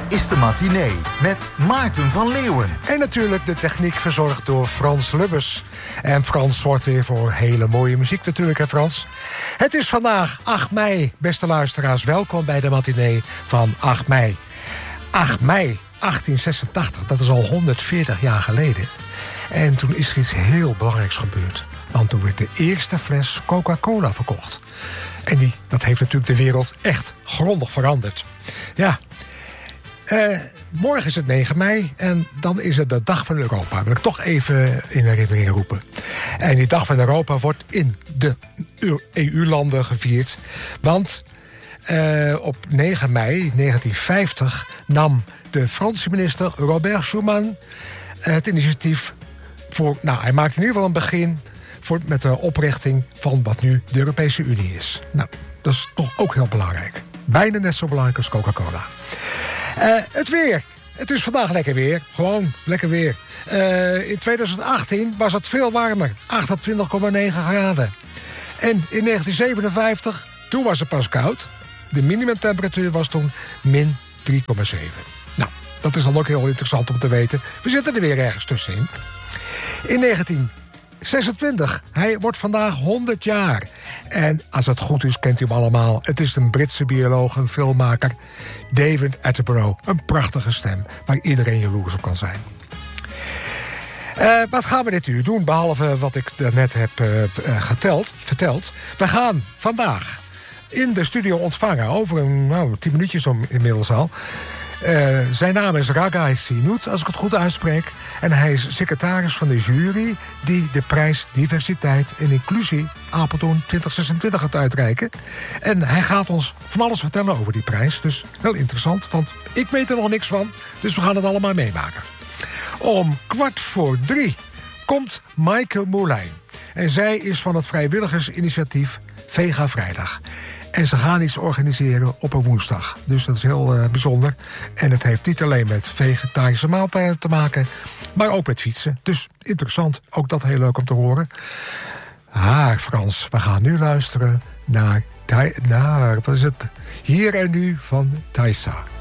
is de matinee met Maarten van Leeuwen. En natuurlijk de techniek verzorgd door Frans Lubbers. En Frans zorgt weer voor hele mooie muziek natuurlijk, hè Frans? Het is vandaag 8 mei, beste luisteraars. Welkom bij de matinee van 8 mei. 8 mei 1886, dat is al 140 jaar geleden. En toen is er iets heel belangrijks gebeurd. Want toen werd de eerste fles Coca-Cola verkocht. En dat heeft natuurlijk de wereld echt grondig veranderd. Ja, morgen is het 9 mei en dan is het de Dag van Europa. Dat wil ik toch even in herinnering roepen. En die Dag van Europa wordt in de EU-landen gevierd. Want op 9 mei 1950 nam de Franse minister Robert Schuman het initiatief voor... Nou, hij maakte in ieder geval een begin met de oprichting van wat nu de Europese Unie is. Nou, dat is toch ook heel belangrijk. Bijna net zo belangrijk als Coca-Cola. Het weer. Het is vandaag lekker weer. Gewoon lekker weer. In 2018 was het veel warmer. 28,9 graden. En in 1957, toen was het pas koud. De minimumtemperatuur was toen min 3,7. Nou, dat is dan ook heel interessant om te weten. We zitten er weer ergens tussenin. In 1926, hij wordt vandaag 100 jaar. En als het goed is, kent u hem allemaal. Het is een Britse bioloog, een filmmaker, David Attenborough. Een prachtige stem, waar iedereen jaloers op kan zijn. Wat gaan we dit uur doen, behalve wat ik net heb verteld? We gaan vandaag in de studio ontvangen, over 10 minuutjes inmiddels al. Zijn naam is Ragai Sinoet, als ik het goed uitspreek. En hij is secretaris van de jury die de prijs Diversiteit en Inclusie Apeldoorn 2026 gaat uitreiken. En hij gaat ons van alles vertellen over die prijs. Dus heel interessant, want ik weet er nog niks van. Dus we gaan het allemaal meemaken. Om 2:15 komt Maaike Moulijn. En zij is van het vrijwilligersinitiatief Vega Vrijdag. En ze gaan iets organiseren op een woensdag. Dus dat is heel bijzonder. En het heeft niet alleen met vegetarische maaltijden te maken, maar ook met fietsen. Dus interessant. Ook dat heel leuk om te horen. Frans, we gaan nu luisteren naar wat is het? Hier en Nu van Thaisa.